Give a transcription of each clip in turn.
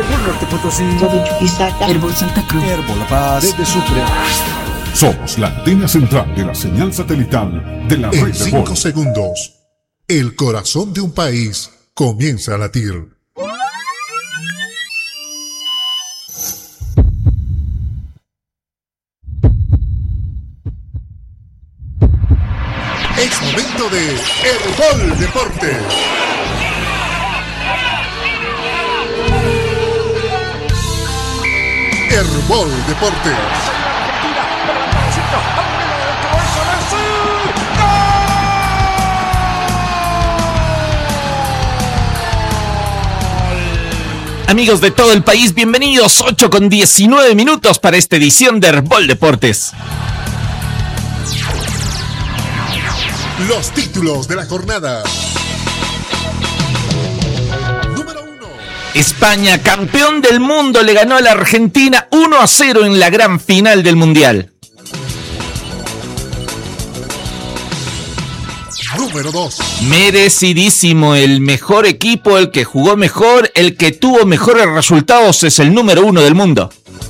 Herbol Norte Potosí, de Chuquisaca, Herbol Santa Cruz, Herbol La Paz, desde Sucre. Somos la antena central de la señal satelital de la red En 5 segundos, el corazón de un país comienza a latir. Es momento de Herbol Deportes. Herbol Deportes. Amigos de todo el país, bienvenidos. 8:19 para esta edición de Herbol Deportes. Los títulos de la jornada. Número 1. España, campeón del mundo, le ganó a la Argentina 1-0 en la gran final del Mundial. Número 2. Merecidísimo, el mejor equipo, el que jugó mejor, el que tuvo mejores resultados es el número 1 del mundo.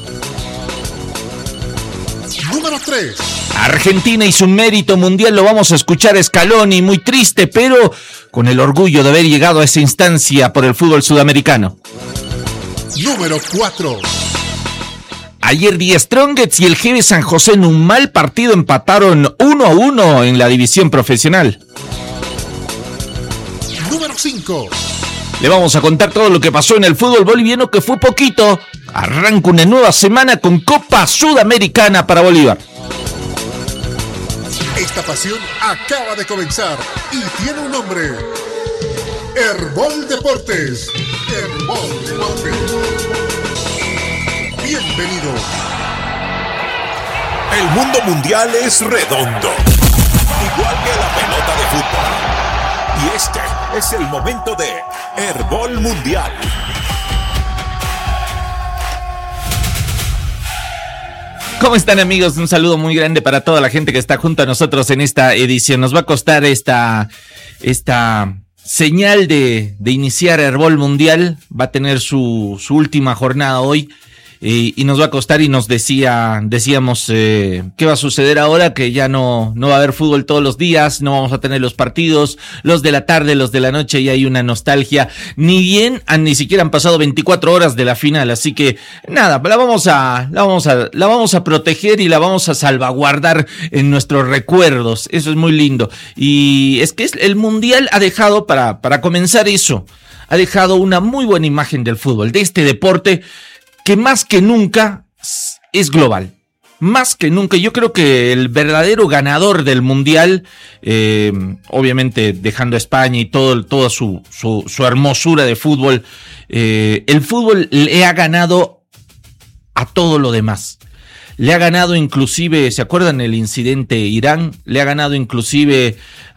Número 3. Argentina hizo un mérito mundial, lo vamos a escuchar a Scaloni, muy triste, pero con el orgullo de haber llegado a esa instancia por el fútbol sudamericano. Número 4. Ayer Die Strongets y el GB San José en un mal partido empataron 1-1 en la división profesional. Número 5. Le vamos a contar todo lo que pasó en el fútbol boliviano, que fue poquito. Arranca una nueva semana con Copa Sudamericana para Bolívar. Esta pasión acaba de comenzar y tiene un nombre. Herbol Deportes. Herbol Deportes. Bienvenido. El mundo mundial es redondo, igual que la pelota de fútbol. Y este es el momento de Herbol Mundial. ¿Cómo están, amigos? Un saludo muy grande para toda la gente que está junto a nosotros en esta edición. Nos va a costar esta señal de iniciar Herbol Mundial. Va a tener su última jornada hoy. Y nos va a costar, y nos decíamos qué va a suceder ahora, que ya no va a haber fútbol todos los días, no vamos a tener los partidos, los de la tarde, los de la noche, y hay una nostalgia. Ni siquiera han pasado 24 horas de la final, así que nada, la vamos a proteger y la vamos a salvaguardar en nuestros recuerdos. Eso es muy lindo. Y es que el Mundial ha dejado, para comenzar eso, ha dejado una muy buena imagen del fútbol, de este deporte que más que nunca es global. Más que nunca, yo creo que el verdadero ganador del Mundial, obviamente dejando a España y toda su hermosura de fútbol, el fútbol le ha ganado a todo lo demás. Le ha ganado inclusive, ¿se acuerdan el incidente Irán? Le ha ganado inclusive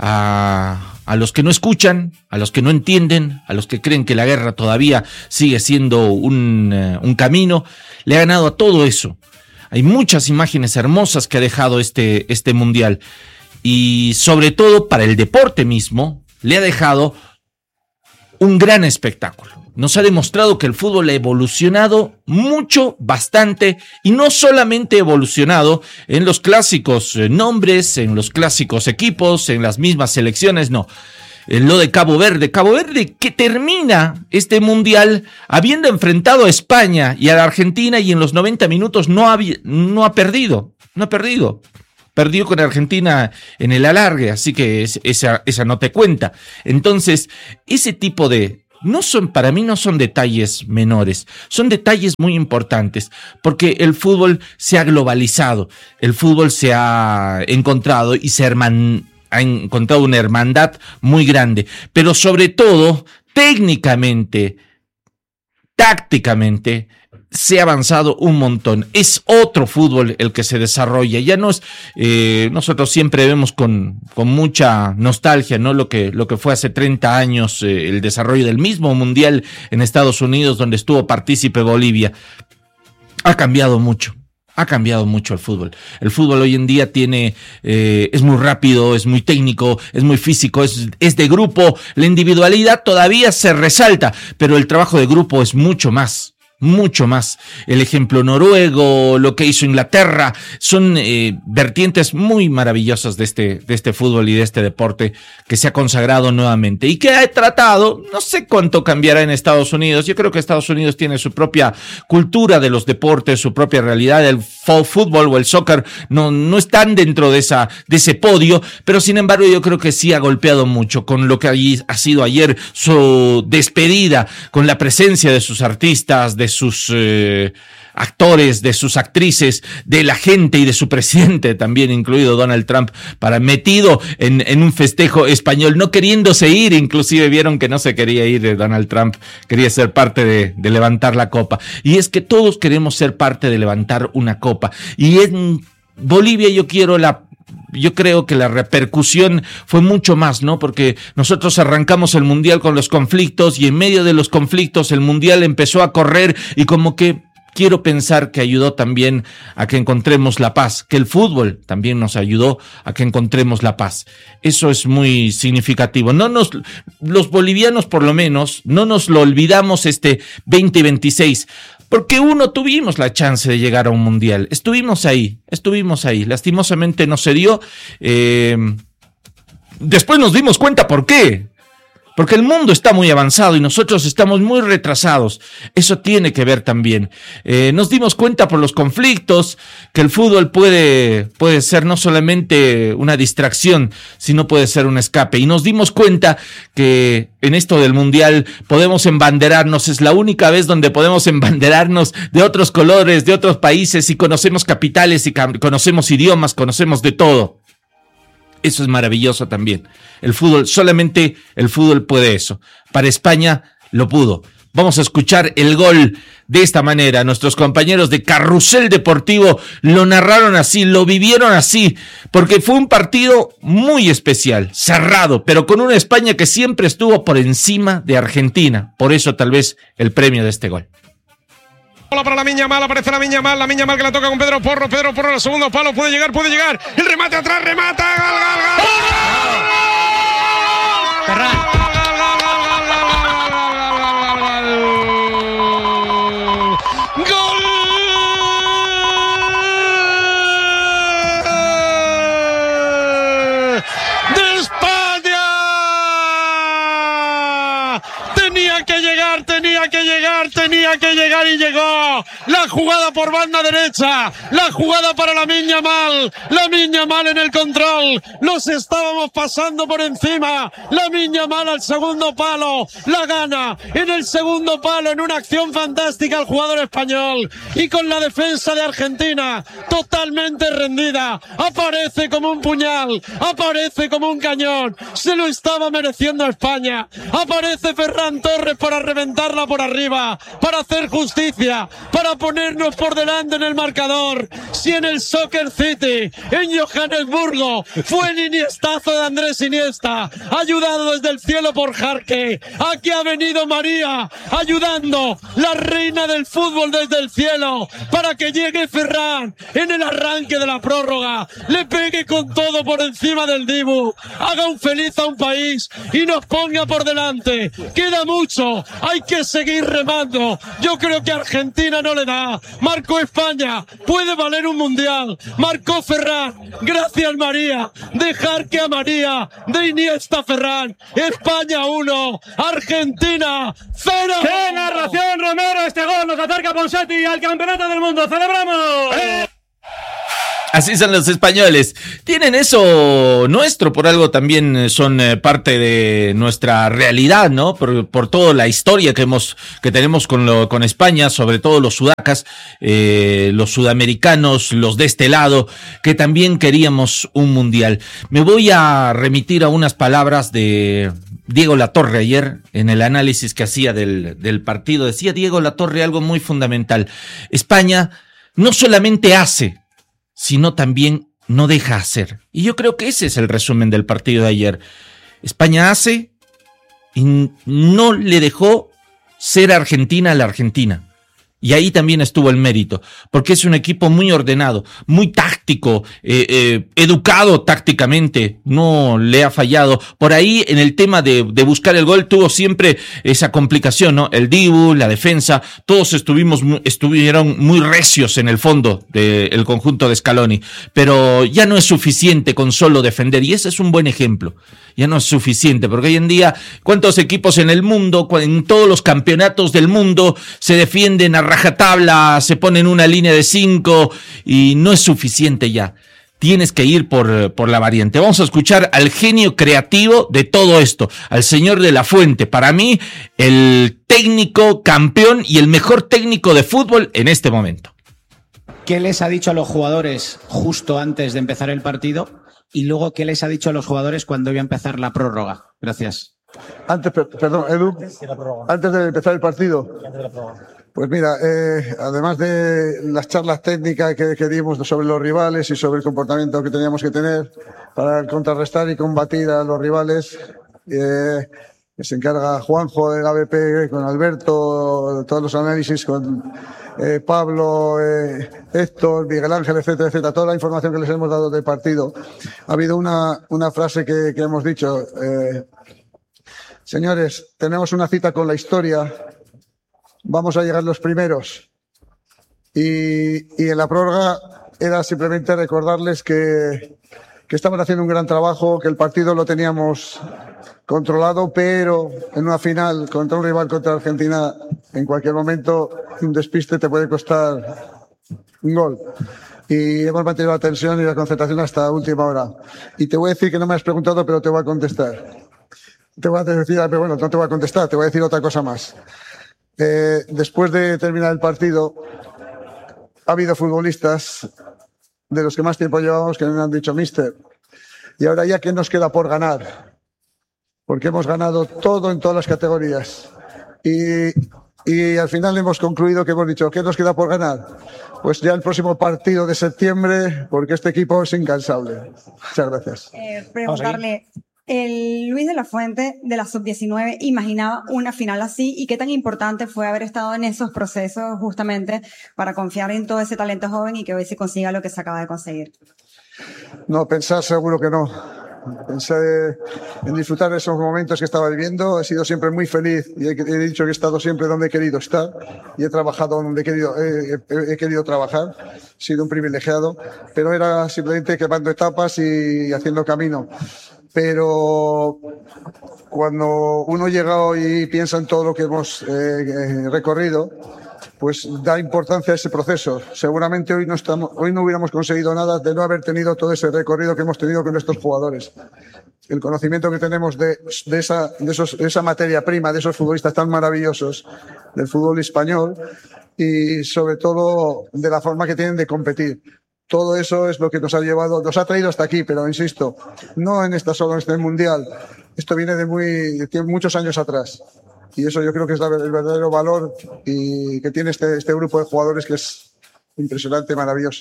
a los que no escuchan, a los que no entienden, a los que creen que la guerra todavía sigue siendo un camino. Le ha ganado a todo eso. Hay muchas imágenes hermosas que ha dejado este mundial. Y sobre todo para el deporte mismo, le ha dejado un gran espectáculo. Nos ha demostrado que el fútbol ha evolucionado mucho, bastante, y no solamente evolucionado en los clásicos nombres, en los clásicos equipos, en las mismas selecciones, no. Lo de Cabo Verde que termina este mundial habiendo enfrentado a España y a la Argentina, y en los 90 minutos no ha perdido. Perdió con Argentina en el alargue, así que esa no te cuenta. Entonces, ese tipo para mí no son detalles menores, son detalles muy importantes, porque el fútbol se ha globalizado, el fútbol se ha encontrado y ha encontrado una hermandad muy grande, pero sobre todo, técnicamente, tácticamente, se ha avanzado un montón. Es otro fútbol el que se desarrolla. Ya no es, nosotros siempre vemos con mucha nostalgia, ¿no? Lo que fue hace 30 años, el desarrollo del mismo mundial en Estados Unidos, donde estuvo partícipe Bolivia. Ha cambiado mucho el fútbol. El fútbol hoy en día es muy rápido, es muy técnico, es muy físico, es de grupo. La individualidad todavía se resalta, pero el trabajo de grupo es mucho más mucho más. El ejemplo noruego, lo que hizo Inglaterra, son vertientes muy maravillosas de este fútbol y de este deporte que se ha consagrado nuevamente y que ha tratado, no sé cuánto cambiará en Estados Unidos. Yo creo que Estados Unidos tiene su propia cultura de los deportes, su propia realidad. El fútbol o el soccer no están dentro de ese podio, pero sin embargo yo creo que sí ha golpeado mucho con lo que ha sido ayer su despedida, con la presencia de sus artistas, de sus actores, de sus actrices, de la gente y de su presidente también, incluido Donald Trump, metido en un festejo español, no queriéndose ir. Inclusive vieron que no se quería ir Donald Trump, quería ser parte de levantar la copa. Y es que todos queremos ser parte de levantar una copa. Y en Bolivia yo creo que la repercusión fue mucho más, ¿no? Porque nosotros arrancamos el Mundial con los conflictos y en medio de los conflictos el Mundial empezó a correr y como que quiero pensar que ayudó también a que encontremos la paz, que el fútbol también nos ayudó a que encontremos la paz. Eso es muy significativo. Los bolivianos por lo menos, no nos lo olvidamos este 2026. Porque tuvimos la chance de llegar a un mundial. Estuvimos ahí. Lastimosamente no se dio. Después nos dimos cuenta por qué. Porque el mundo está muy avanzado y nosotros estamos muy retrasados. Eso tiene que ver también. Nos dimos cuenta por los conflictos que el fútbol puede ser no solamente una distracción, sino puede ser un escape. Y nos dimos cuenta que en esto del mundial podemos embanderarnos. Es la única vez donde podemos embanderarnos de otros colores, de otros países, y conocemos capitales y conocemos idiomas, conocemos de todo. Eso es maravilloso también. Solamente el fútbol puede eso. Para España lo pudo. Vamos a escuchar el gol de esta manera. Nuestros compañeros de Carrusel Deportivo lo narraron así, lo vivieron así, porque fue un partido muy especial, cerrado, pero con una España que siempre estuvo por encima de Argentina. Por eso tal vez el premio de este gol. Para Lamine Yamal, aparece Lamine Yamal que la toca con Pedro Porro, el segundo palo, puede llegar, el remate atrás, remata, gol. ¡De España! Tenía que llegar y llegó. La jugada por banda derecha, la jugada para Lamine Yamal en el control. Nos estábamos pasando por encima. Lamine Yamal al segundo palo, la gana en el segundo palo en una acción fantástica el jugador español. Y con la defensa de Argentina totalmente rendida, aparece como un puñal, aparece como un cañón. Se lo estaba mereciendo España. Aparece Ferran Torres para reventarla por arriba, para hacer justicia, para ponernos por delante en el marcador. Si en el Soccer City, en Johannesburgo, fue el iniestazo de Andrés Iniesta, ayudado desde el cielo por Jarque. Aquí ha venido María, ayudando, la reina del fútbol desde el cielo, para que llegue Ferran en el arranque de la prórroga, le pegue con todo por encima del Dibu, haga un feliz a un país y nos ponga por delante. Queda mucho, hay que seguir remando. Yo creo que Argentina no le da. Marcó España, puede valer un mundial. Marcó Ferran, gracias María. Dejar que a María, de Iniesta Ferran. España 1, Argentina 0. ¡Qué narración, Romero! Este gol nos acerca a Ponseti al campeonato del mundo. ¡Celebramos! Así son los españoles. Tienen eso nuestro, por algo también son parte de nuestra realidad, ¿no? Por toda la historia que tenemos con España, sobre todo los sudacas, los sudamericanos, los de este lado, que también queríamos un mundial. Me voy a remitir a unas palabras de Diego Latorre ayer en el análisis que hacía del partido. Decía Diego Latorre algo muy fundamental. España no solamente hace, sino también no deja hacer. Y yo creo que ese es el resumen del partido de ayer. España hace y no le dejó ser Argentina a la Argentina. Y ahí también estuvo el mérito, porque es un equipo muy ordenado, muy táctico, educado tácticamente, no le ha fallado. Por ahí en el tema de buscar el gol tuvo siempre esa complicación, ¿no? El Dibu, la defensa, todos estuvieron muy recios en el fondo del conjunto de Scaloni, pero ya no es suficiente con solo defender, y ese es un buen ejemplo. Ya no es suficiente, porque hoy en día, ¿cuántos equipos en el mundo, en todos los campeonatos del mundo, se defienden a rajatabla, se ponen una línea de 5 y no es suficiente ya? Tienes que ir por la variante. Vamos a escuchar al genio creativo de todo esto, al señor de la Fuente. Para mí, el técnico campeón y el mejor técnico de fútbol en este momento. ¿Qué les ha dicho a los jugadores justo antes de empezar el partido? Y luego, ¿qué les ha dicho a los jugadores cuando iba a empezar la prórroga? Gracias. Perdón, Edu, antes de empezar el partido. Pues mira, además de las charlas técnicas que dimos sobre los rivales y sobre el comportamiento que teníamos que tener para contrarrestar y combatir a los rivales, que se encarga Juanjo del ABP con Alberto, todos los análisis con Pablo, Héctor, Miguel Ángel, etcétera, etcétera, toda la información que les hemos dado del partido. Ha habido una frase que hemos dicho, señores, tenemos una cita con la historia, vamos a llegar los primeros. Y en la prórroga era simplemente recordarles que estaban haciendo un gran trabajo, que el partido lo teníamos controlado, pero en una final contra un rival, contra Argentina, en cualquier momento un despiste te puede costar un gol. Y hemos mantenido la tensión y la concentración hasta última hora. Y te voy a decir que no me has preguntado, pero te voy a contestar. Te voy a decir, pero bueno, no te voy a contestar, te voy a decir otra cosa más. Después de terminar el partido, ha habido futbolistas de los que más tiempo llevamos que me han dicho, míster, y ahora ya, ¿qué nos queda por ganar? Porque hemos ganado todo en todas las categorías. Y al final hemos concluido que hemos dicho, ¿qué nos queda por ganar? Pues ya el próximo partido de septiembre, porque este equipo es incansable. Muchas gracias. Preguntarle, el Luis de la Fuente de la Sub-19 imaginaba una final así, y qué tan importante fue haber estado en esos procesos justamente para confiar en todo ese talento joven y que hoy se consiga lo que se acaba de conseguir. No, pensar seguro que no. Pensé en disfrutar de esos momentos que estaba viviendo. He sido siempre muy feliz y he dicho que he estado siempre donde he querido estar y he trabajado donde he querido trabajar. He sido un privilegiado, pero era simplemente quemando etapas y haciendo camino. Pero cuando uno llega hoy y piensa en todo lo que hemos recorrido, pues da importancia a ese proceso. Seguramente hoy no hubiéramos conseguido nada de no haber tenido todo ese recorrido que hemos tenido con estos jugadores. El conocimiento que tenemos de esa materia prima, de esos futbolistas tan maravillosos del fútbol español, y sobre todo de la forma que tienen de competir. Todo eso es lo que nos ha traído hasta aquí, pero insisto, no solo en este mundial. Esto viene de muchos años atrás. Y eso yo creo que es el verdadero valor y que tiene este grupo de jugadores, que es impresionante, maravilloso.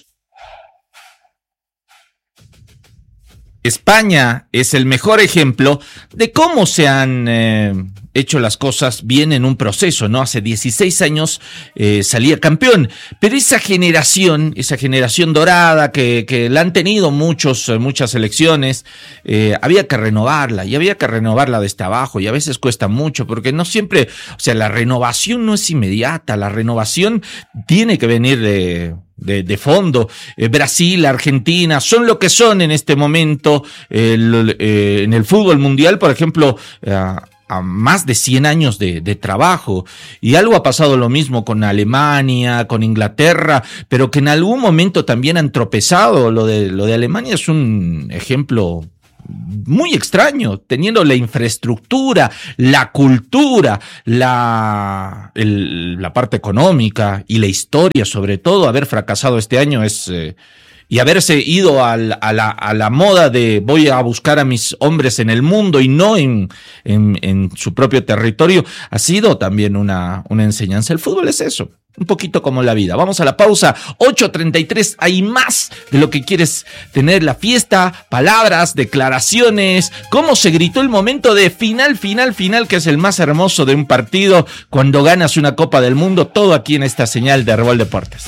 España es el mejor ejemplo de cómo se han hecho las cosas bien en un proceso, ¿no? Hace 16 años salía campeón, pero esa generación dorada que la han tenido muchas selecciones, había que renovarla, y había que renovarla desde abajo, y a veces cuesta mucho, porque no siempre, o sea, la renovación no es inmediata, la renovación tiene que venir de fondo. Brasil, Argentina son lo que son en este momento. En el fútbol mundial, por ejemplo, a más de 100 años de trabajo, y algo ha pasado lo mismo con Alemania, con Inglaterra, pero que en algún momento también han tropezado. Lo de Alemania es un ejemplo muy extraño, teniendo la infraestructura, la cultura, la parte económica y la historia, sobre todo. Haber fracasado este año es y haberse ido a la moda de voy a buscar a mis hombres en el mundo y no en su propio territorio, ha sido también una enseñanza. El fútbol es eso, un poquito como la vida. Vamos a la pausa, 8:33, hay más de lo que quieres tener, la fiesta, palabras, declaraciones, cómo se gritó el momento de final, que es el más hermoso de un partido cuando ganas una Copa del Mundo, todo aquí en esta señal de Herbol Deportes.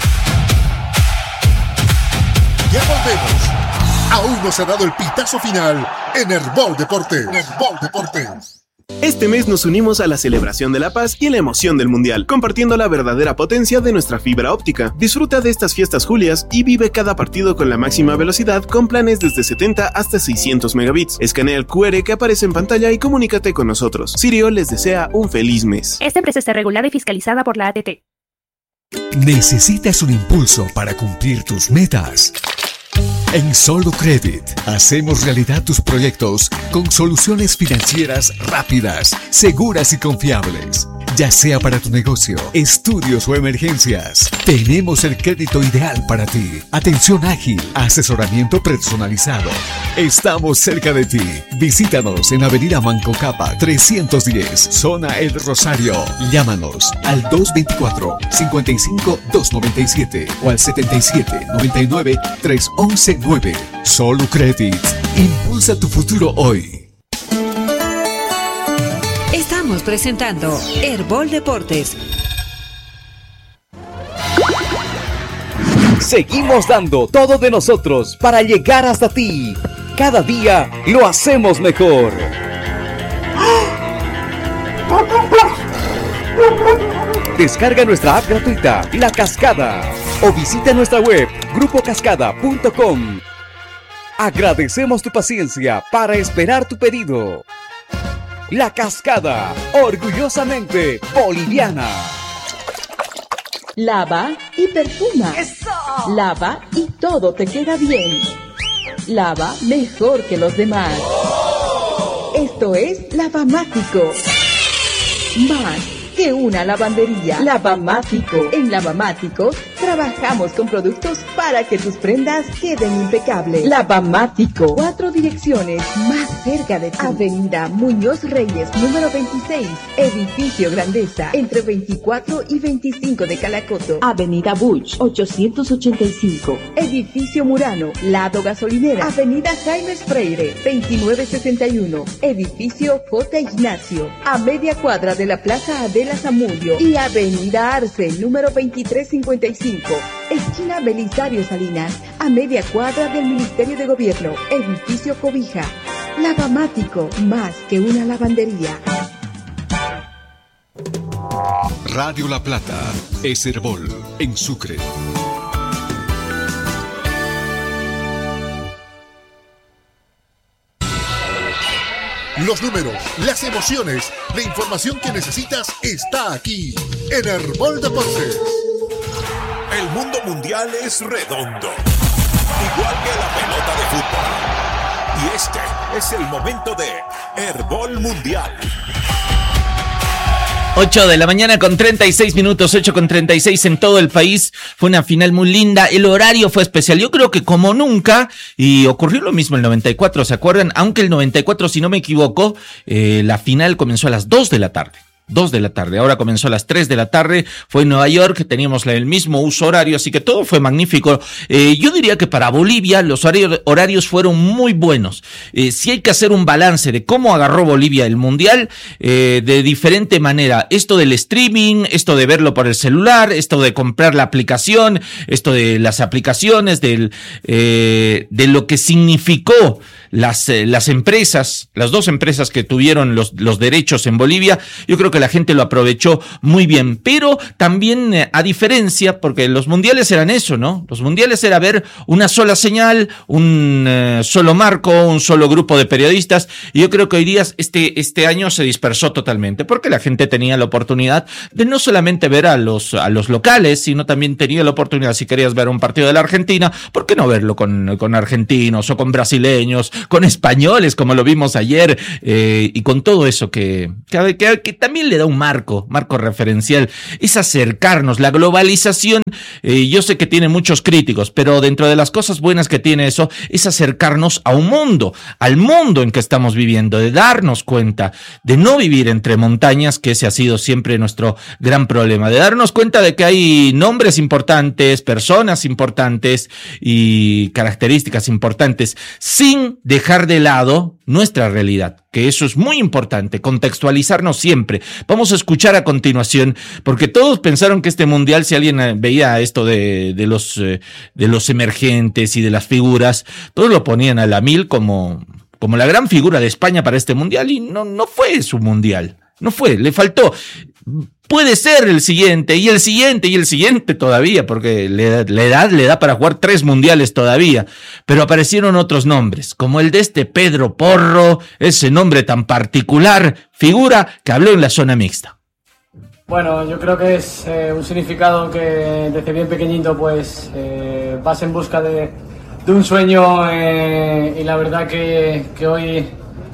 Ya volvemos. Aún no se ha dado el pitazo final en Herbol Deportes. Herbol Deportes. Este mes nos unimos a la celebración de la paz y la emoción del Mundial, compartiendo la verdadera potencia de nuestra fibra óptica. Disfruta de estas fiestas Julias y vive cada partido con la máxima velocidad con planes desde 70 hasta 600 megabits. Escanea el QR que aparece en pantalla y comunícate con nosotros. Sirio les desea un feliz mes. Esta empresa está regulada y fiscalizada por la ATT. ¿Necesitas un impulso para cumplir tus metas? En Solo Credit hacemos realidad tus proyectos con soluciones financieras rápidas, seguras y confiables. Ya sea para tu negocio, estudios o emergencias, tenemos el crédito ideal para ti. Atención ágil, asesoramiento personalizado. Estamos cerca de ti. Visítanos en Avenida Manco Capa 310, Zona El Rosario. Llámanos al 224-55-297 o al 77-99-311-9. Solo Credit. Impulsa tu futuro hoy. Estamos presentando Herbol Deportes. Seguimos dando todo de nosotros para llegar hasta ti. Cada día lo hacemos mejor. Descarga nuestra app gratuita, La Cascada, o visita nuestra web, grupocascada.com. Agradecemos tu paciencia para esperar tu pedido. La Cascada, orgullosamente boliviana. Lava y perfuma. ¡Eso! Lava y todo te queda bien. Lava mejor que los demás. Esto es Lavamático. Más que una lavandería. Lavamático. En Lavamático trabajamos con productos para que tus prendas queden impecables. Lavamático. 4 direcciones más cerca de ti. Avenida Muñoz Reyes, número 26. Edificio Grandeza, entre 24 y 25 de Calacoto. Avenida Buch, 885. Edificio Murano, lado gasolinera. Avenida Jaime Freire, 2961. Edificio J. Ignacio, a media cuadra de la Plaza Adela Zamudio. Y Avenida Arce, número 2355. Esquina Belisario Salinas, a media cuadra del Ministerio de Gobierno. Edificio Cobija. Lavamático, más que una lavandería. Radio La Plata es Herbol en Sucre. Los números, las emociones, la información que necesitas está aquí en Herbol Deportes. El mundo mundial es redondo, igual que la pelota de fútbol. Y este es el momento de Herbol Mundial. 8 de la mañana con 36 minutos, 8:36 en todo el país. Fue una final muy linda. El horario fue especial. Yo creo que como nunca, y ocurrió lo mismo el 94, ¿se acuerdan? Aunque el 94, si no me equivoco, la final comenzó a las 2 de la tarde. 2 de la tarde, ahora comenzó a las 3 de la tarde, fue en Nueva York, teníamos el mismo uso horario, así que todo fue magnífico. Yo diría que para Bolivia los horarios fueron muy buenos. Si hay que hacer un balance de cómo agarró Bolivia el Mundial, de diferente manera, esto del streaming, esto de verlo por el celular, esto de comprar la aplicación, esto de las aplicaciones, de lo que significó las empresas, las dos empresas que tuvieron los derechos en Bolivia. Yo creo que la gente lo aprovechó muy bien, pero también a diferencia, porque los mundiales eran eso, ¿no? Los mundiales era ver una sola señal, un solo marco, un solo grupo de periodistas, y yo creo que hoy día este año se dispersó totalmente, porque la gente tenía la oportunidad de no solamente ver a los locales, sino también tenía la oportunidad, si querías ver un partido de la Argentina, ¿por qué no verlo con argentinos o con brasileños con españoles, como lo vimos ayer, y con todo eso que también le da un marco referencial, es acercarnos. La globalización, yo sé que tiene muchos críticos, pero dentro de las cosas buenas que tiene eso, es acercarnos a un mundo, al mundo en que estamos viviendo, de darnos cuenta, de no vivir entre montañas, que ese ha sido siempre nuestro gran problema, de darnos cuenta de que hay nombres importantes, personas importantes y características importantes, sin dejar de lado nuestra realidad, que eso es muy importante, contextualizarnos siempre. Vamos a escuchar a continuación, porque todos pensaron que este mundial, si alguien veía esto de los emergentes y de las figuras, todos lo ponían a la mil como la gran figura de España para este mundial, y no fue su mundial, no fue, le faltó. Puede ser el siguiente, y el siguiente, y el siguiente todavía, porque la edad le da para jugar 3 mundiales todavía, pero aparecieron otros nombres, como el de este Pedro Porro, ese nombre tan particular, figura que habló en la zona mixta. Bueno, yo creo que es un significado que desde bien pequeñito pues vas en busca de un sueño, y la verdad que hoy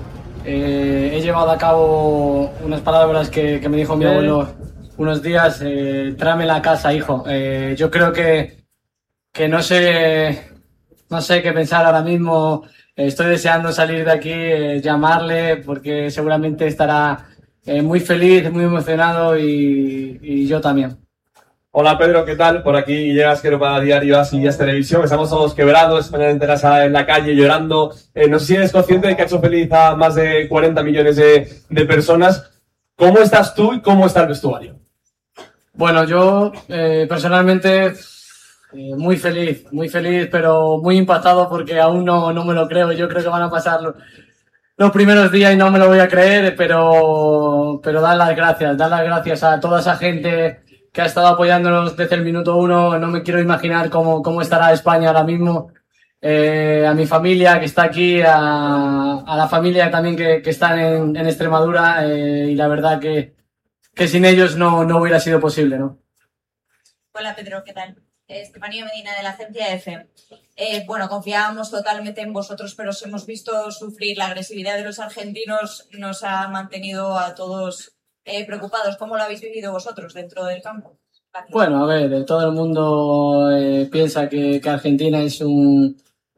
he llevado a cabo unas palabras que me dijo mi abuelo unos días: tráeme la casa, hijo. Yo creo que no sé qué pensar ahora mismo. Estoy deseando salir de aquí, llamarle, porque seguramente estará muy feliz, muy emocionado, y yo también. Hola Pedro, ¿qué tal? Por aquí llegas, quiero para Diario As y As Televisión. Estamos todos quebrados, España entera en la calle llorando. No sé si eres consciente de que ha hecho feliz a más de 40 millones de personas. ¿Cómo estás tú y cómo está el vestuario? Bueno, yo personalmente muy feliz, pero muy impactado, porque aún no me lo creo. Yo creo que van a pasar los primeros días y no me lo voy a creer, pero dar las gracias a toda esa gente que ha estado apoyándonos desde el minuto 1. No me quiero imaginar cómo estará España ahora mismo. A mi familia que está aquí, a la familia también que están en Extremadura, y la verdad que sin ellos no hubiera sido posible, ¿no? Hola Pedro, ¿qué tal? Estefanía Medina, de la agencia EFE. Bueno, confiábamos totalmente en vosotros, pero os hemos visto sufrir. La agresividad de los argentinos nos ha mantenido a todos preocupados. ¿Cómo lo habéis vivido vosotros dentro del campo? Gracias. Bueno, a ver, todo el mundo piensa que Argentina es un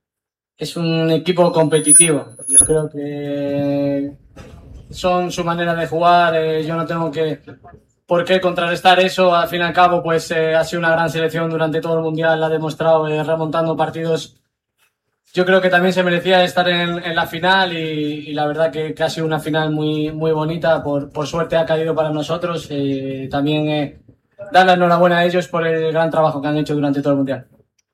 equipo competitivo. Yo creo que son su manera de jugar. Yo no tengo por qué contrarrestar eso. Al fin y al cabo, pues ha sido una gran selección durante todo el mundial, la ha demostrado remontando partidos. Yo creo que también se merecía estar en la final, y la verdad que ha sido una final muy, muy bonita. Por suerte ha caído para nosotros. También dar la enhorabuena a ellos por el gran trabajo que han hecho durante todo el mundial.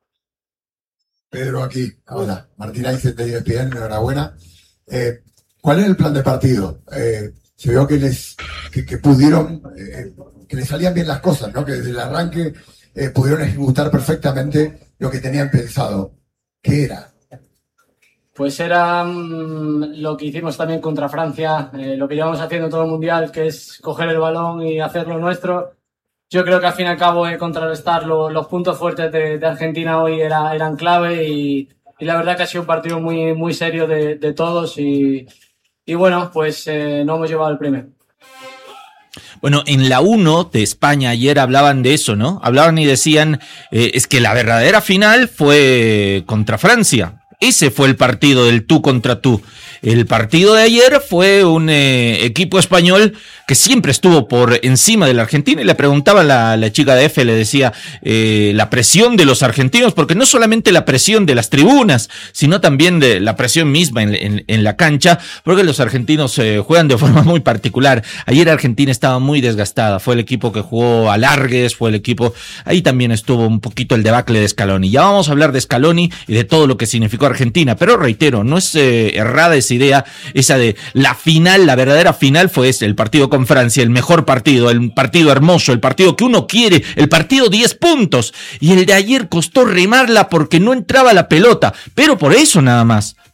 Pedro, aquí, ahora, Martín Aice de ESPN, enhorabuena. ¿Cuál es el plan de partido? Se vio que pudieron, que les salían bien las cosas, ¿no? Que desde el arranque pudieron ejecutar perfectamente lo que tenían pensado. ¿Qué era? Pues era lo que hicimos también contra Francia, lo que llevamos haciendo todo el mundial, que es coger el balón y hacerlo nuestro. Yo creo que al fin y al cabo contrarrestar los puntos fuertes de Argentina hoy eran clave, y la verdad que ha sido un partido muy, muy serio de todos, y bueno, pues no hemos llevado el primero. Bueno, en la 1 de España ayer hablaban de eso, ¿no? Hablaban y decían, es que la verdadera final fue contra Francia. Ese fue el partido del tú contra tú. El partido de ayer fue un equipo español que siempre estuvo por encima de la Argentina, y le preguntaba la chica de F, le decía la presión de los argentinos, porque no solamente la presión de las tribunas, sino también de la presión misma en la cancha, porque los argentinos juegan de forma muy particular. Ayer Argentina estaba muy desgastada, fue el equipo que jugó alargues, fue el equipo, ahí también estuvo un poquito el debacle de Scaloni. Ya vamos a hablar de Scaloni y de todo lo que significó Argentina, pero reitero, no es errada esa idea, esa de la final, la verdadera final fue el partido con Francia, el mejor partido, el partido hermoso, el partido que uno quiere, el partido 10 puntos, y el de ayer costó remarla porque no entraba la pelota, pero por eso nada más,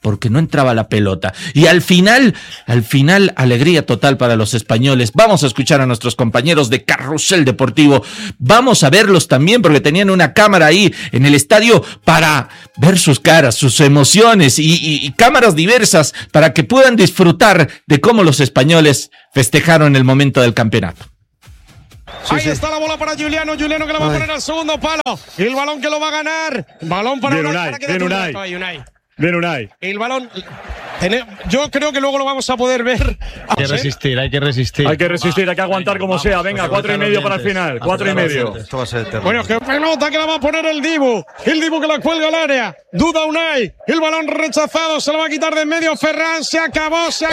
porque no entraba la pelota. Y al final, alegría total para los españoles. Vamos a escuchar a nuestros compañeros de Carrusel Deportivo. Vamos a verlos también, porque tenían una cámara ahí en el estadio para ver sus caras, sus emociones y cámaras diversas para que puedan disfrutar de cómo los españoles festejaron el momento del campeonato. Ahí está la bola para Juliano que la va a poner al segundo palo. El balón que lo va a ganar. Balón para Unai. Bien, Unai. El balón. Yo creo que luego lo vamos a poder ver. Hay que resistir. Hay que aguantar como sea. Venga, 4,5 para el final. 4,5. Esto va a ser eterno. Bueno, que pelota que la va a poner el Dibu. El Dibu que la cuelga al área. Duda Unai. El balón rechazado. Se lo va a quitar de en medio Ferran. Se acabó. Se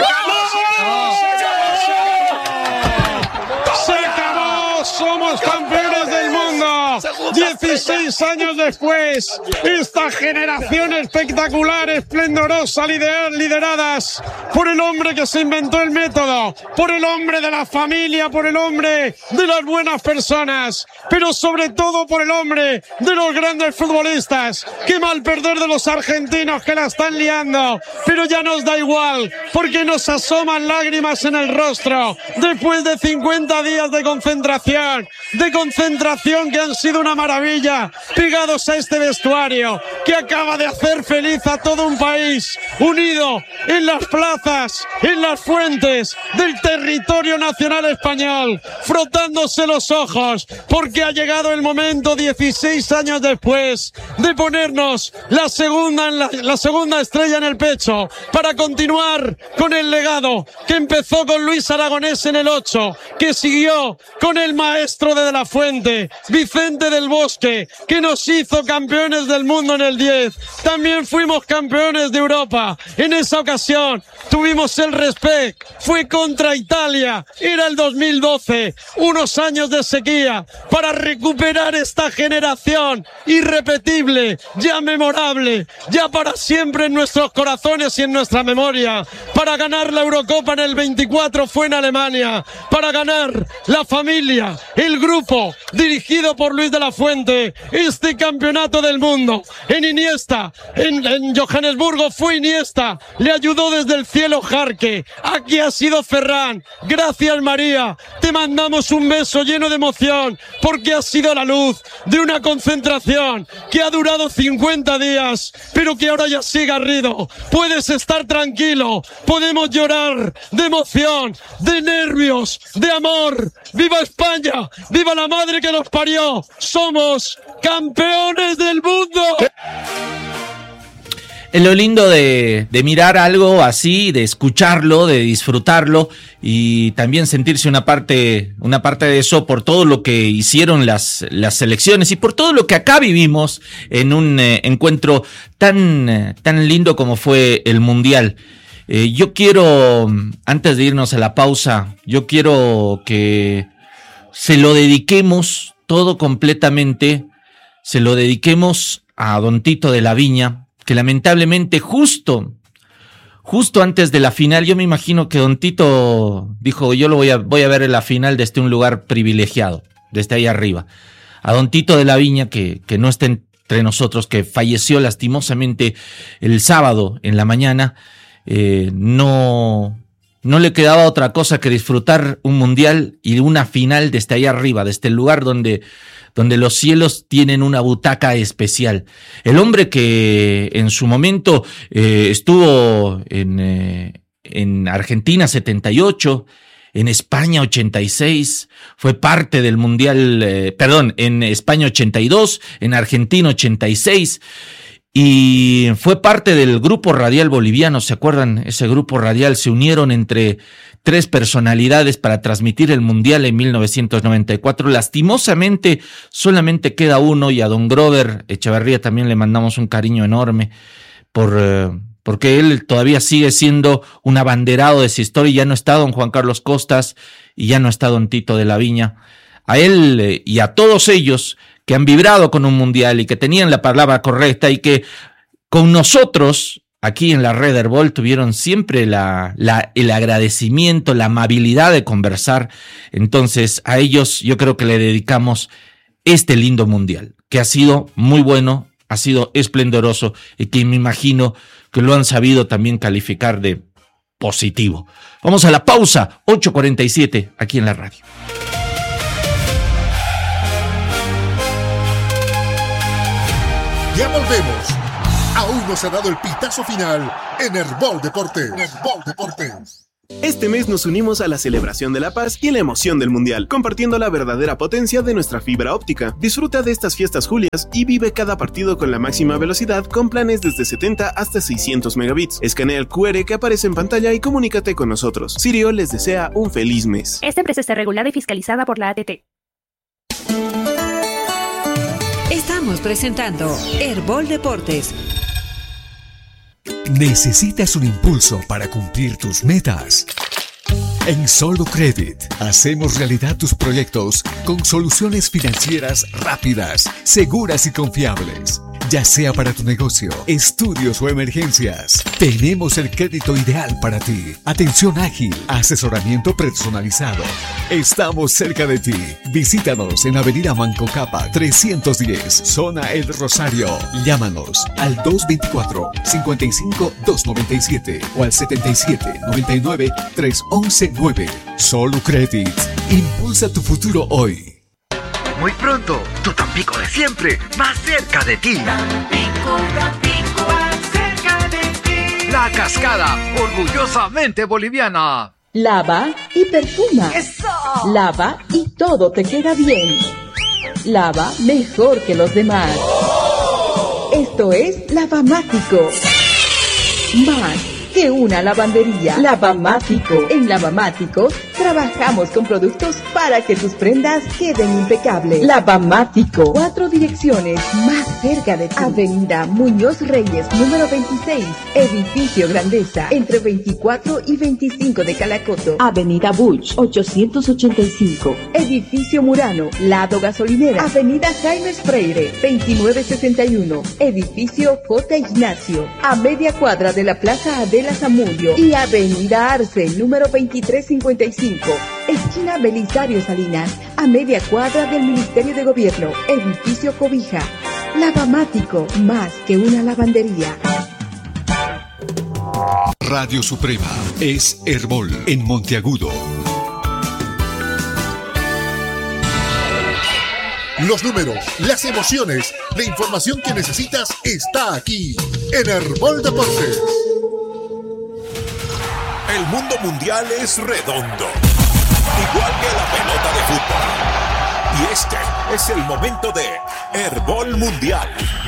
acabó. Somos campeones del mundo. 16 años después, esta generación espectacular, esplendorosa, lideradas por el hombre que se inventó el método, por el hombre de la familia, por el hombre de las buenas personas, pero sobre todo por el hombre de los grandes futbolistas. Qué mal perder de los argentinos que la están liando, pero ya nos da igual, porque nos asoman lágrimas en el rostro después de 50 días de concentración que han sido una maravilla, pegados a este vestuario que acaba de hacer feliz a todo un país, unido en las plazas, en las fuentes del territorio nacional español, frotándose los ojos, porque ha llegado el momento, 16 años después, de ponernos la segunda estrella en el pecho, para continuar con el legado que empezó con Luis Aragonés en el 8, que siguió con el maestro de la Fuente, Vicente del Bosque, que nos hizo campeones del mundo en el 10. También fuimos campeones de Europa. En esa ocasión tuvimos el respect. Fue contra Italia. Era el 2012. Unos años de sequía para recuperar esta generación irrepetible, ya memorable, ya para siempre en nuestros corazones y en nuestra memoria. Para ganar la Eurocopa en el 24 fue en Alemania. Para ganar la familia, el grupo dirigido por Luis de la Fuente, este campeonato del mundo. En Iniesta, en Johannesburgo fue Iniesta, le ayudó desde el cielo Jarque. Aquí ha sido Ferran. Gracias, María, te mandamos un beso lleno de emoción, porque ha sido la luz de una concentración que ha durado 50 días, pero que ahora ya sigue Garrido. Puedes estar tranquilo, podemos llorar de emoción, de nervios, de amor. ¡Viva España! ¡Viva la madre que nos parió! ¡Somos campeones del mundo! Es lo lindo de mirar algo así, de escucharlo, de disfrutarlo y también sentirse una parte de eso por todo lo que hicieron las selecciones y por todo lo que acá vivimos en un encuentro tan lindo como fue el Mundial. Yo quiero, antes de irnos a la pausa, yo quiero que se lo dediquemos todo completamente, se lo dediquemos a Don Tito de la Viña, que lamentablemente justo antes de la final, yo me imagino que Don Tito dijo, yo lo voy a ver en la final desde un lugar privilegiado, desde ahí arriba. A Don Tito de la Viña, que no está entre nosotros, que falleció lastimosamente el sábado en la mañana, no le quedaba otra cosa que disfrutar un mundial y una final desde ahí arriba, desde el lugar donde los cielos tienen una butaca especial. El hombre que en su momento estuvo en Argentina 78, en España 86, fue parte del mundial, en España 82, en Argentina 86, y fue parte del grupo radial boliviano. ¿Se acuerdan? Ese grupo radial se unieron entre 3 personalidades para transmitir el mundial en 1994. Lastimosamente solamente queda uno, y a don Grover Echeverría también le mandamos un cariño enorme porque él todavía sigue siendo un abanderado de esa historia. Ya no está don Juan Carlos Costas y ya no está don Tito de la Viña. A él y a todos ellos que han vibrado con un mundial y que tenían la palabra correcta y que con nosotros aquí en la red Herbol tuvieron siempre el agradecimiento, la amabilidad de conversar. Entonces a ellos yo creo que le dedicamos este lindo mundial, que ha sido muy bueno, ha sido esplendoroso y que me imagino que lo han sabido también calificar de positivo. Vamos a la pausa, 8:47 aquí en la radio. Ya volvemos. Aún no se ha dado el pitazo final en Herbol Deportes. Este mes nos unimos a la celebración de la paz y la emoción del mundial, compartiendo la verdadera potencia de nuestra fibra óptica. Disfruta de estas fiestas julias y vive cada partido con la máxima velocidad con planes desde 70 hasta 600 megabits. Escanea el QR que aparece en pantalla y comunícate con nosotros. Sirio les desea un feliz mes. Esta empresa está regulada y fiscalizada por la ATT. Estamos presentando Herbol Deportes. ¿Necesitas un impulso para cumplir tus metas? En Solo Credit hacemos realidad tus proyectos con soluciones financieras rápidas, seguras y confiables. Ya sea para tu negocio, estudios o emergencias, tenemos el crédito ideal para ti. Atención ágil, asesoramiento personalizado. Estamos cerca de ti. Visítanos en Avenida Manco Capa 310, Zona El Rosario. Llámanos al 224-55-297 o al 77-99-311-9. Solo Credit. Impulsa tu futuro hoy. Muy pronto, tu Tampico de siempre, más cerca de ti. Tampico, más cerca de ti. La Cascada, orgullosamente boliviana. Lava y perfuma. ¡Eso! Lava y todo te queda bien. Lava mejor que los demás. Esto es Lavamático. Más que una lavandería. Lavamático. En Lavamático trabajamos con productos para que tus prendas queden impecables. Lavamático. 4 direcciones más cerca de ti. Avenida Muñoz Reyes, número 26. Edificio Grandeza, entre 24 y 25 de Calacoto. Avenida Buch, 885. Edificio Murano, lado gasolinera. Avenida Jaime Freire, 2961. Edificio J. Ignacio, a media cuadra de la Plaza Adela Zamudio. Y Avenida Arce, número 2355. Esquina Belisario Salinas, a media cuadra del Ministerio de Gobierno. Edificio Cobija. Lavamático, más que una lavandería. Radio Suprema es Herbol en Monteagudo. Los números, las emociones, la información que necesitas está aquí en Herbol Deportes. El mundo mundial es redondo, igual que la pelota de fútbol. Y este es el momento de Herbol Mundial.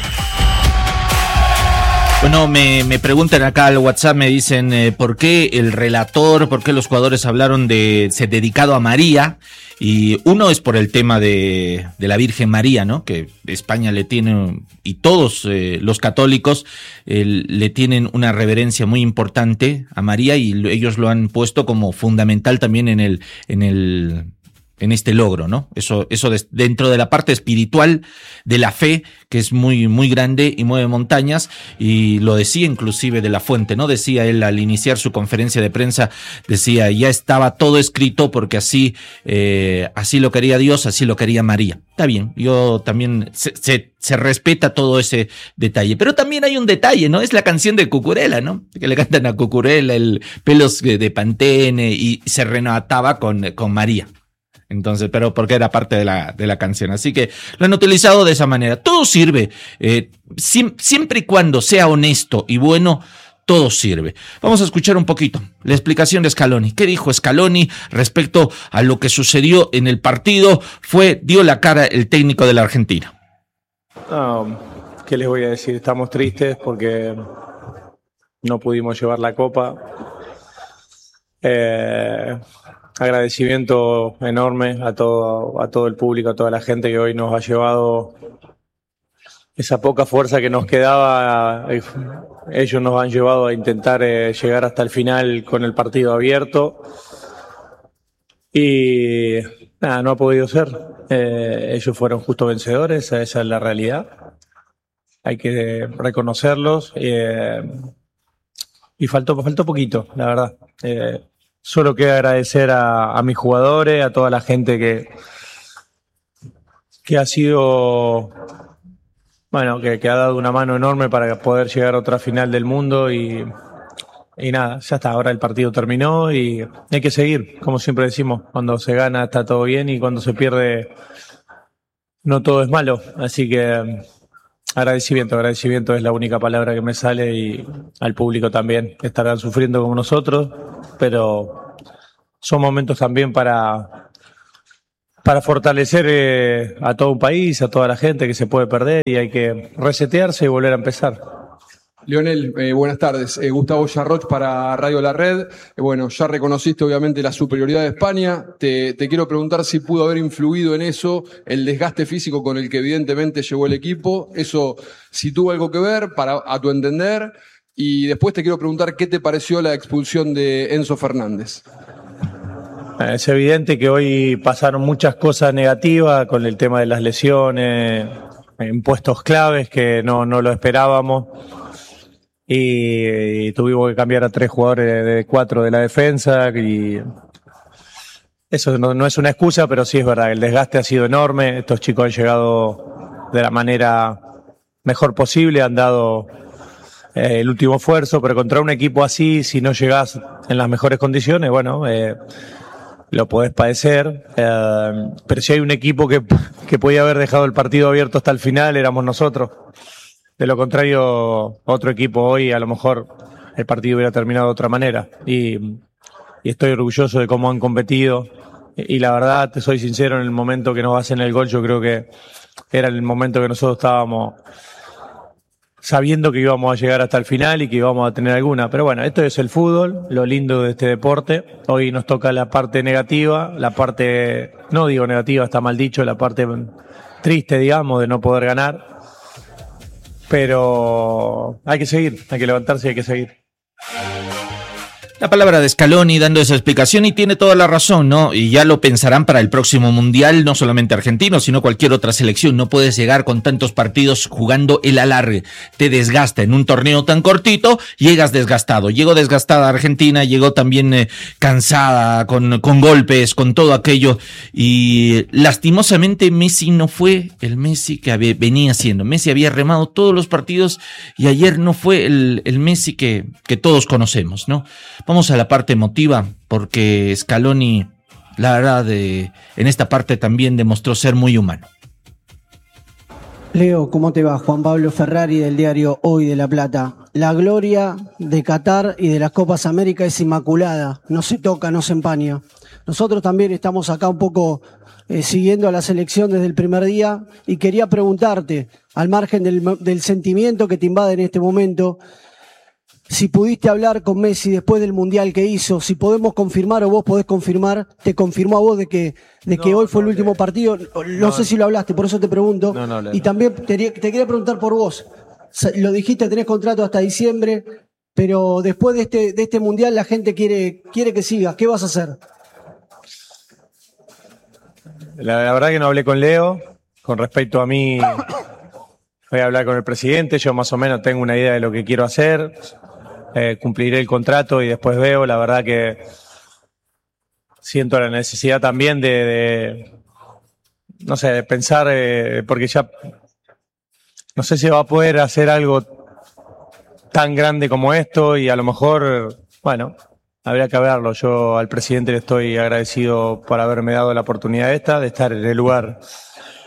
Bueno, me preguntan acá al WhatsApp, me dicen por qué el relator, por qué los jugadores hablaron de ser dedicado a María. Y uno es por el tema de la Virgen María, ¿no? Que España le tiene, y todos los católicos le tienen una reverencia muy importante a María, y ellos lo han puesto como fundamental también en este logro, ¿no? Eso dentro de la parte espiritual de la fe, que es muy, muy grande y mueve montañas, y lo decía inclusive de la Fuente, ¿no? Decía él al iniciar su conferencia de prensa, decía, ya estaba todo escrito porque así lo quería Dios, así lo quería María. Está bien, yo también se respeta todo ese detalle, pero también hay un detalle, ¿no? Es la canción de Cucurella, ¿no? Que le cantan a Cucurella el Pelos de Pantene, y se remataba con María. Entonces, pero porque era parte de la canción. Así que lo han utilizado de esa manera. Todo sirve. Siempre y cuando sea honesto y bueno, todo sirve. Vamos a escuchar un poquito la explicación de Scaloni. ¿Qué dijo Scaloni respecto a lo que sucedió en el partido? Dio la cara el técnico de la Argentina. ¿Qué les voy a decir? Estamos tristes porque no pudimos llevar la copa. Agradecimiento enorme a todo el público, a toda la gente que hoy nos ha llevado esa poca fuerza que nos quedaba. Ellos nos han llevado a intentar llegar hasta el final con el partido abierto, y no ha podido ser. Ellos fueron justos vencedores, esa es la realidad. Hay que reconocerlos, y faltó poquito, la verdad. Solo queda agradecer a mis jugadores, a toda la gente que ha sido bueno, que ha dado una mano enorme para poder llegar a otra final del mundo y nada, ya está, ahora el partido terminó y hay que seguir, como siempre decimos, cuando se gana está todo bien y cuando se pierde no todo es malo, así que agradecimiento es la única palabra que me sale y al público también, estarán sufriendo como nosotros, pero son momentos también para fortalecer a todo un país, a toda la gente que se puede perder y hay que resetearse y volver a empezar. Lionel, buenas tardes. Gustavo Yarroch para Radio La Red. Bueno, ya reconociste obviamente la superioridad de España. Te quiero preguntar si pudo haber influido en eso el desgaste físico con el que evidentemente llegó el equipo. Eso, si tuvo algo que ver, a tu entender. Y después te quiero preguntar qué te pareció la expulsión de Enzo Fernández. Es evidente que hoy pasaron muchas cosas negativas con el tema de las lesiones, en puestos claves que no lo esperábamos. Y tuvimos que cambiar a 3 jugadores de 4 de la defensa y eso no es una excusa, pero sí es verdad, el desgaste ha sido enorme, estos chicos han llegado de la manera mejor posible, han dado el último esfuerzo, pero contra un equipo así, si no llegás en las mejores condiciones, bueno, lo podés padecer, pero si hay un equipo que podía haber dejado el partido abierto hasta el final, éramos nosotros. De lo contrario, otro equipo hoy a lo mejor el partido hubiera terminado de otra manera y estoy orgulloso de cómo han competido y la verdad, te soy sincero, en el momento que nos hacen el gol yo creo que era el momento que nosotros estábamos sabiendo que íbamos a llegar hasta el final y que íbamos a tener alguna, pero bueno, esto es el fútbol, lo lindo de este deporte. Hoy nos toca la parte negativa, la parte, no digo negativa, está mal dicho, la parte triste, digamos, de no poder ganar. Pero hay que seguir, hay que levantarse y hay que seguir. La palabra de Scaloni dando esa explicación y tiene toda la razón, ¿no? Y ya lo pensarán para el próximo Mundial, no solamente argentinos, sino cualquier otra selección. No puedes llegar con tantos partidos jugando el alargue. Te desgasta en un torneo tan cortito, llegas desgastado. Llegó desgastada Argentina, llegó también cansada, con golpes, con todo aquello. Y lastimosamente Messi no fue el Messi que venía siendo. Messi había remado todos los partidos y ayer no fue el Messi que todos conocemos, ¿no? Vamos a la parte emotiva, porque Scaloni, la verdad, en esta parte también demostró ser muy humano. Leo, ¿cómo te va? Juan Pablo Ferrari del diario Hoy de La Plata. La gloria de Qatar y de las Copas América es inmaculada, no se toca, no se empaña. Nosotros también estamos acá un poco siguiendo a la selección desde el primer día y quería preguntarte, al margen del sentimiento que te invade en este momento, si pudiste hablar con Messi después del Mundial que hizo, si podemos confirmar o vos podés confirmar, te confirmó a vos de que hoy fue el último partido, no sé si lo hablaste, por eso te pregunto. Y también te quería preguntar por vos, lo dijiste, tenés contrato hasta diciembre, pero después de este Mundial la gente quiere que sigas, ¿qué vas a hacer? La verdad que no hablé con Leo, con respecto a mí voy a hablar con el presidente, yo más o menos tengo una idea de lo que quiero hacer. Cumpliré el contrato y después veo, la verdad que siento la necesidad también de pensar, porque ya no sé si va a poder hacer algo tan grande como esto y a lo mejor, bueno, habría que verlo. Yo al presidente le estoy agradecido por haberme dado la oportunidad de estar en el lugar